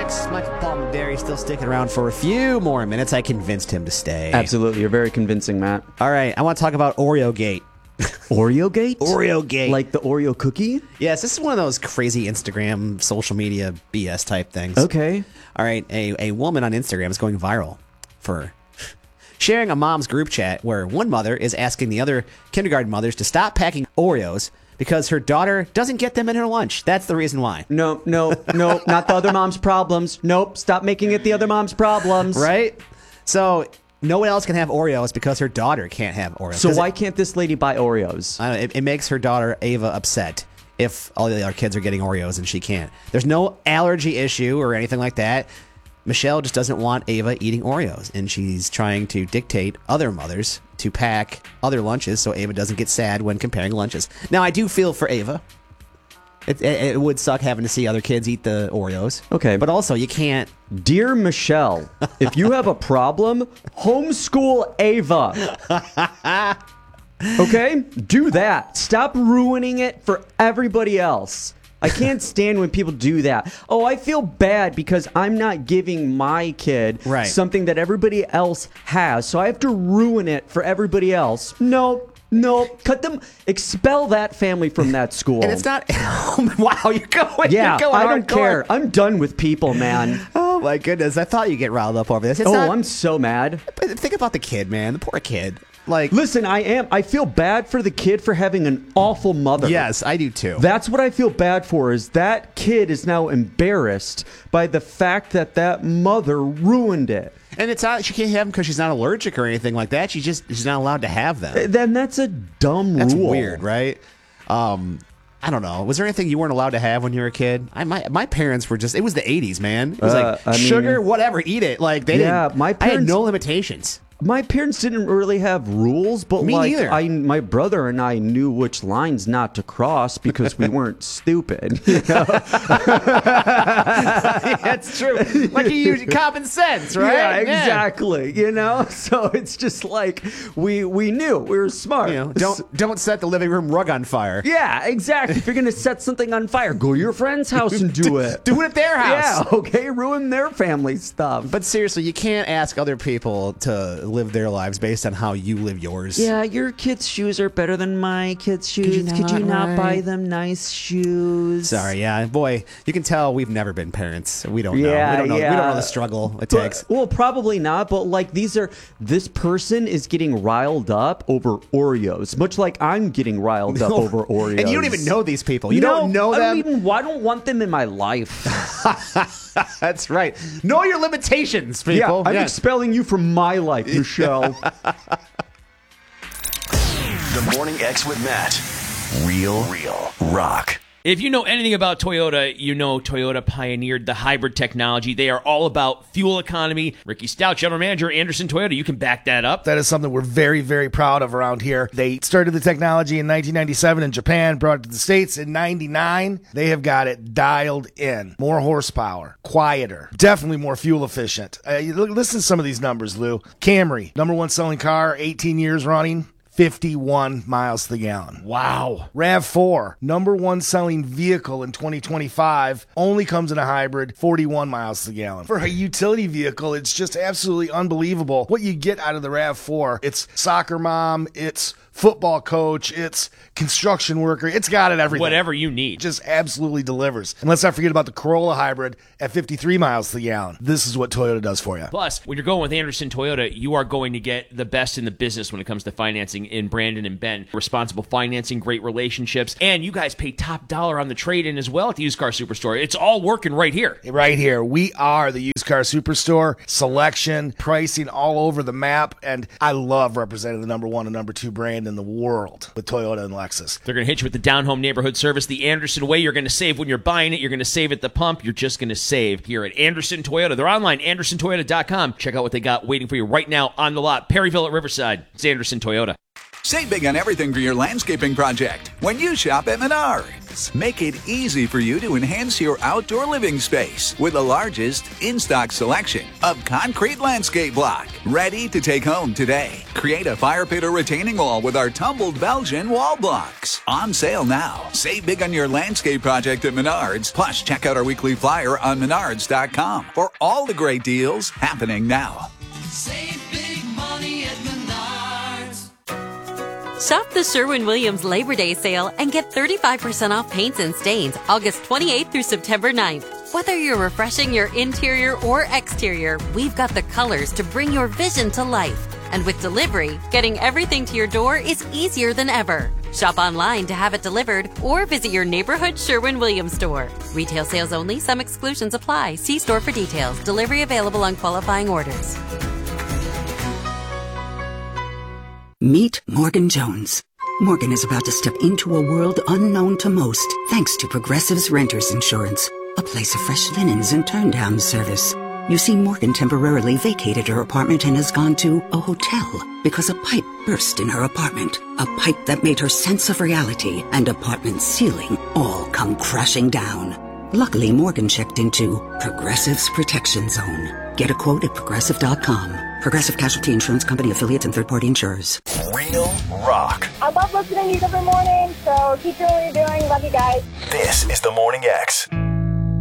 X. Michael Palminteri still sticking around for a few more minutes. I convinced him to stay. Absolutely. You're very convincing, Matt. All right. I want to talk about Oreo Gate. Oreo Gate? Oreo Gate. Like the Oreo cookie? Yes, this is one of those crazy Instagram, social media BS type things. Okay. All right. A woman on Instagram is going viral for sharing a mom's group chat where one mother is asking the other kindergarten mothers to stop packing Oreos because her daughter doesn't get them in her lunch. That's the reason why. No, not the other mom's problems. Nope, stop making it the other mom's problems. Right? So no one else can have Oreos because her daughter can't have Oreos. So why can't this lady buy Oreos? I don't know, it makes her daughter, Ava, upset if all the other kids are getting Oreos and she can't. There's no allergy issue or anything like that. Michelle just doesn't want Ava eating Oreos, and she's trying to dictate other mothers to pack other lunches so Ava doesn't get sad when comparing lunches. Now, I do feel for Ava. It would suck having to see other kids eat the Oreos. Okay. But also, you can't... Dear Michelle, if you have a problem, homeschool Ava. Okay? Do that. Stop ruining it for everybody else. I can't stand when people do that. Oh, I feel bad because I'm not giving my kid something that everybody else has, so I have to ruin it for everybody else. No, cut them, expel that family from that school. And it's not... Wow, you're going Yeah, you're going I don't hardcore. care. I'm done with people, man. Oh, my goodness. I thought you'd get riled up over this. I'm so mad. Think about the kid, man. The poor kid. Like, listen, I feel bad for the kid for having an awful mother. Yes, I do too. That's what I feel bad for, is that kid is now embarrassed by the fact that mother ruined it. And it's not, she can't have them because she's not allergic or anything like that. She's not allowed to have them. Then that's a dumb rule. That's weird, right? I don't know. Was there anything you weren't allowed to have when you were a kid? My parents were just, it was the 80s, man. It was like, sugar, whatever, eat it. Like, they didn't, my parents, I had no limitations. My parents didn't really have rules, but Me neither. My brother and I knew which lines not to cross because we weren't stupid. You know? That's true. Like, you use common sense, right? Yeah, exactly. You know, so it's just like we knew, we were smart. You know, don't set the living room rug on fire. Yeah, exactly. If you're gonna set something on fire, go to your friend's house and do it. Do it at their house. Yeah, okay. Ruin their family stuff. But seriously, you can't ask other people to live their lives based on how you live yours. Yeah, your kids' shoes are better than my kids' shoes. Could you not buy them nice shoes? Sorry, yeah. Boy, you can tell we've never been parents. We don't know. Yeah, we don't know the struggle it takes. Well, probably not, but like this person is getting riled up over Oreos, much like I'm getting riled up over Oreos. And you don't even know these people. You don't know them. I don't want them in my life. That's right. Know your limitations, people. Yeah, I'm expelling you from my life, Michelle. The Morning X with Matt. Real rock. If you know anything about Toyota, you know Toyota pioneered the hybrid technology. They are all about fuel economy. Ricky Stout, general manager, Anderson Toyota, you can back that up. That is something we're very, very proud of around here. They started the technology in 1997 in Japan, brought it to the States in 99. They have got it dialed in. More horsepower, quieter, definitely more fuel efficient. Listen to some of these numbers, Lou. Camry, number one selling car, 18 years running. 51 miles to the gallon. Wow. RAV4, number one selling vehicle in 2025, only comes in a hybrid, 41 miles to the gallon. For a utility vehicle, it's just absolutely unbelievable what you get out of the RAV4. It's soccer mom, it's football coach, it's construction worker, it's got it everything. Whatever you need. Just absolutely delivers. And let's not forget about the Corolla hybrid at 53 miles to the gallon. This is what Toyota does for you. Plus, when you're going with Anderson Toyota, you are going to get the best in the business when it comes to financing in Brandon and Ben. Responsible financing, great relationships, and you guys pay top dollar on the trade-in as well at the Used Car Superstore. It's all working right here. Right here. We are the Used Car Superstore. Selection, pricing all over the map, and I love representing the number one and number two brand in the world with Toyota and Lexus. They're going to hit you with the down-home neighborhood service, the Anderson way. You're going to save when you're buying it. You're going to save at the pump. You're just going to save here at Anderson Toyota. They're online, andersontoyota.com. Check out what they got waiting for you right now on the lot. Perryville at Riverside. It's Anderson Toyota. Save big on everything for your landscaping project when you shop at Menards. materials make it easy for you to enhance your outdoor living space with the largest in-stock selection of concrete landscape block. Ready to take home today. Create a fire pit or retaining wall with our tumbled Belgian wall blocks. On sale now. Save big on your landscape project at Menards. Plus, check out our weekly flyer on Menards.com for all the great deals happening now. Save big money at Menards. Shop the Sherwin-Williams Labor Day sale and get 35% off paints and stains August 28th through September 9th. Whether you're refreshing your interior or exterior, we've got the colors to bring your vision to life. And with delivery, getting everything to your door is easier than ever. Shop online to have it delivered or visit your neighborhood Sherwin-Williams store. Retail sales only. Some exclusions apply. See store for details. Delivery available on qualifying orders. Meet Morgan Jones. Morgan is about to step into a world unknown to most, thanks to Progressive's Renters Insurance, a place of fresh linens and turn-down service. You see, Morgan temporarily vacated her apartment and has gone to a hotel because a pipe burst in her apartment. A pipe that made her sense of reality and apartment ceiling all come crashing down. Luckily, Morgan checked into Progressive's Protection Zone. Get a quote at Progressive.com. Progressive Casualty Insurance Company, affiliates, and third-party insurers. Real rock. I love listening to you every morning, so keep doing what you're doing. Love you guys. This is the Morning X.